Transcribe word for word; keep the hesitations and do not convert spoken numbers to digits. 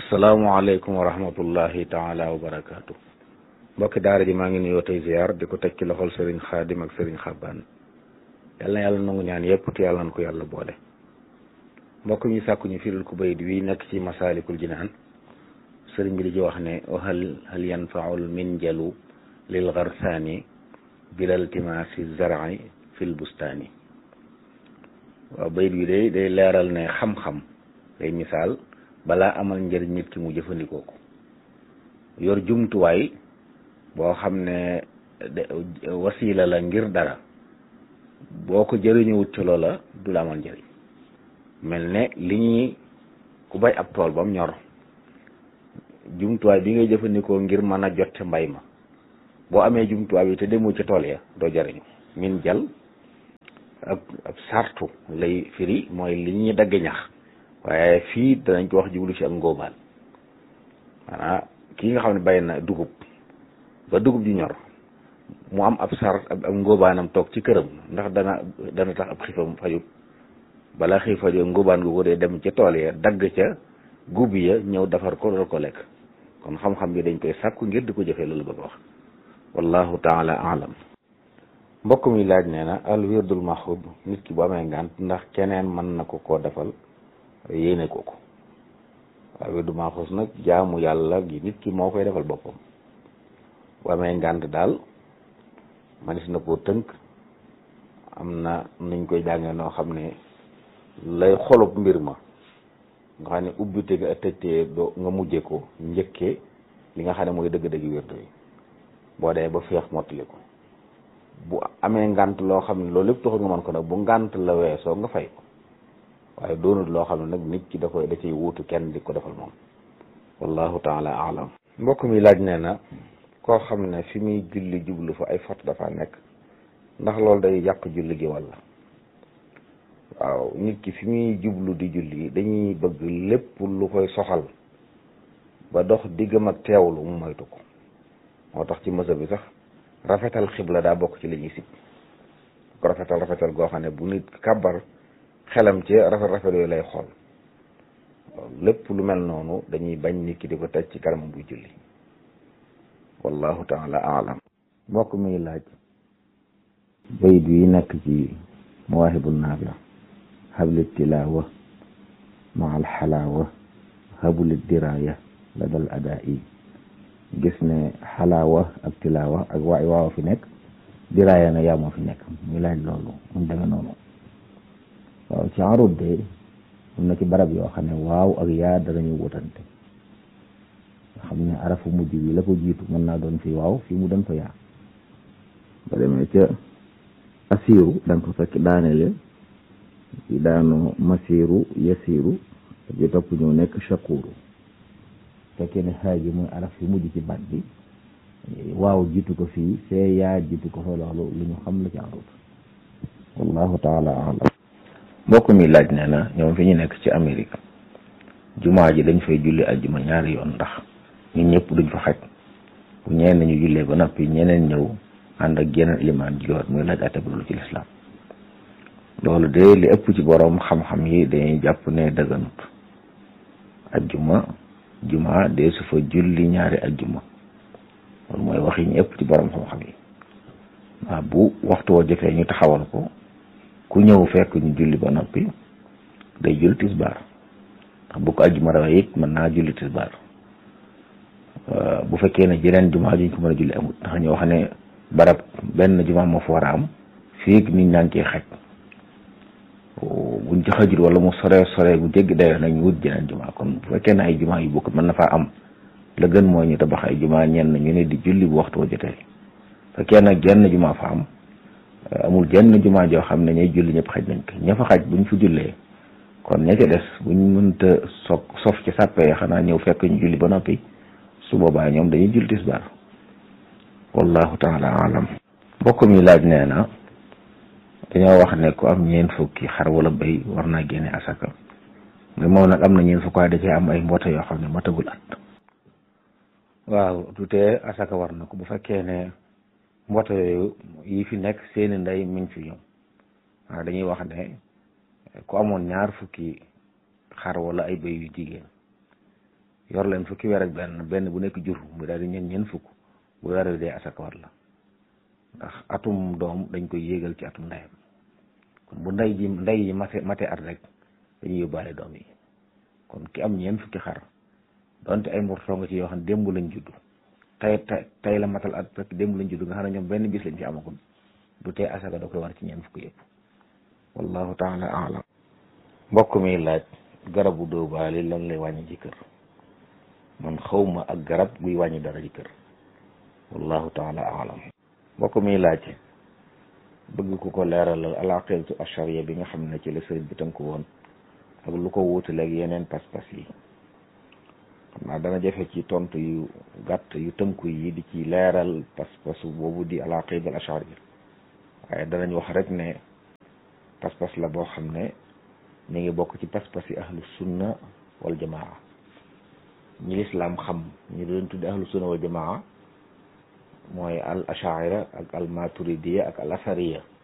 asalaamaaleykum wa rahmatullahi taala wa barakaatu. mbokki daara ji maa ngi nuyoo tey ziar di ko teg ci loxol Serigne Khadim ak Serigne Xabbaan yal na yàlla nangu ñaan yëpp te yàlla na ko yàlla boole. mbokk mi sàkku ñu firil ku bayit wi nekk ci masaalikul jinaan sëriñ bi di ci wax ne hal hal yanfaul minjalu lil garsaani bilal timaasi zar'i fil bustaani. waaw bayit wi day day leeral ne xam-xam day misaal balaa amal njëriñ nit ki mu jëfandikoo ko yor jumtuwaay boo xam ne wasiila la ngir dara boo ko jëriñuwut ci loola du la amal njëriñ mel ne li ñuy ku bay ab tool ba mu ñor jumtuwaay bi ngay jëfandikoo ngir mën a jot mbay ma boo amee jumtuwaay bi te demoo ci tool ya doo jëriñu. min jal ab ab sartu lay firi mooy li ñuy dagg ñax waaye fii danañ ko wax jublu ci ak ngóobaan maanaam kii nga xam ne bay na dugub ba dugub ji ñor mu am ab sar ab ngóobaanam toog ci këram ndax dana dana tax ab xiifam fajut balaa xiif fajut ngóobaan gu ko dee dem ca tool ya dagg ca gub ya ñëw defar ko doon ko lekk kon xam-xam bi dañ koy sàkku ngir di ko jëfee loolu bëgg wax wallahu taala alam. mbokk mi laaj nee na al wirdul maxub nit ki bu amee ngànt ndax keneen mën na ko koo defal yéene ko ko waaw wirdu maxuus nag jaamu yàlla gi nit ki moo koy defal boppam bu amee ngànt daal manis na koo tënk am na nuñ koy jàngee noo xam ne lay xolub mbir ma nga xam ne ubbite nga tëjtee doo nga mujje ko njëkkee li nga xam ne mooy dëgg-dëgg wirdu yi boo dee ba feex mottali ko bu amee ngànt loo xam ne loolu lépp taxul nga mën ko nag bu ngànt la weesoo nga fay ko waaye doonul loo xam ne nag nit ki da koy da ciy wuutu kenn di ko defal moom wallahu taala alam. mbokk mi laaj nee na koo xam ne fi muy julli jublu fa ay fot dafa nekk ndax loolu day yàq julli gi walla. waaw nit ki fi muy jublu di julli dañuy bëgg lépp lu koy soxal ba dox diggam ak teewlu mu moytu ko moo tax ci mësa bi sax rafetal xibla daa bokk ci li ñuy sib ko rafetal rafetal goo xam ne bu nit kàbbar xelam ci rafet rafet yooyu lay xool lépp lu mel noonu dañuy bañ nit ki di ko teg ci kanamam buy julli wallahu taala alam. mbokk mi laaj bayit yi nekk ci mawaahibu naafi habli tilaawa ma al xalaawa habli diraaya la dal adaa yi gis ne xalaawa ak tilaawa ak waay waaw fi nekk diraaya na yaa moo fi nekk muy laaj loolu mu demee noonu. waaw ci arut de am na ci barab yoo xam ne waaw ak yaa danañu wutante nga xam ne arafu mujj bi la ko jiitu mën naa doon fi waaw fii mu doon fa yaa ba demee ca asiiru da nga ko fekk daanele ci daanu masiiru yasiiru ci topp ñëw nekk shakuuru fekkee ne xaaji mooy araf fi mujj ci baat bi waaw jiitu ko fii fee yaa jiitu ko fa loolu lu ñu xam la ci arut wallahu taala alam. mbokk mi laaj nee na ñoom fi ñu nekk ci Amérique jumaa ji dañ fay julli ajjuma ñaari yoon ndax ñun ñëpp duñ fa xaj bu ñeen ñu jullee ba noppi ñeneen ñëw ànd ak yeneen ilimaan ji muy laaj àtte bu loolu ci lislaam. loolu de li ëpp ci borom xam-xam yi dañuy jàpp ne dëgganut ajjuma jumaa de su fa julli ñaari ajjuma loolu mooy wax yi ñu ëpp ci borom xam-xam yi waaw bu waxtu woo jotee ñu taxawal ko ku ñëw fekk ñu julli ba noppi day julli tisbaar ndax bu ko ajjuma rawee it mën naa julli tisbaar bu fekkee ne jeneen jumaa juñ ko mën a julli amut ndax ñoo xam ne barab benn jumaa moo fa war a am fii nit ñaa ngi ciy xaj buñ ci xajul wala mu sore sore bu jéggi dayoo nag ñu wut jeneen jumaa kon bu fekkee ne ay jumaa yu bokk mën na faa am la gën mooy ñu tabax ay jumaa ñenn ñu ne di julli bu waxtu wa jotee fekkee nag jenn jumaa fa am amul jenn jumaa joo xam ne ñay julli ñëpp xaj nañ ko ña fa xaj buñ fa jullee kon ña ca des buñ mënta soog sof ci sàppee xanaa ñëw fekk ñu julli ba noppi su boobaa ñoom dañuy julli tisbaar wallahu taala alam. mbokk mi laaj nee na dañoo wax ne ku am ñeent fukki xar wala béy war naa génne asaka mais moom nag am na ñeent fukk waaye da cee am ay mboota yoo xam ne matagul at. waaw du tee asaka war na ko bu fekkee ne mboote yooyu yi fi nekk seeni ndey miñ fi ñoom waaw dañuy wax ne ku amoon ñaar fukki xar wala ay béy yu jigéen yor leen fukki weer ak benn benn bu nekk jur mu daal di ñeen ñeen fukk bu weer wi dee asaka war la ndax atum doom dañ koy yéegal ci atum ndeyam kon bu ndey ji ndey yi mate mate at rek dañuy yóbbaale doom yi kon ki am ñeen fukki xar donte ay mbortoo nga ci yoo xam ne démb lañ judd tey tey la matal at rek démb lañ judd nga xam ne ñoom benn bis lañ ci amagul du tee asaka da koy war ci ñeen fukki yëpp wallahu taala alam mbokk mi laaj garabu dóobaali lan lay wàññi ci kër man xawma ak garab guy wàññi dara ci kër wallahu taala alam mbokk mi laaj bëgg ku ko leeralal al aqidatu ashariya bi nga xam ne ci la sëriñ bi tënku woon ak lu ko wuutaleeg yeneen pas-pas yi xam naa dana jafe ci tontu yu gàtt yu tënku yi di ci leeral pas-pasu boobu di al aqida al ashariya waaye danañ wax rek ne pas-pas la boo xam ne mi ngi bokk ci pas-pas yi ahlu sunna wal jamaa ñi lislaam xam ñu doon tuddi ahlu sunna wal jamaa mooy al ashaira ak al maturidiya ak al asariya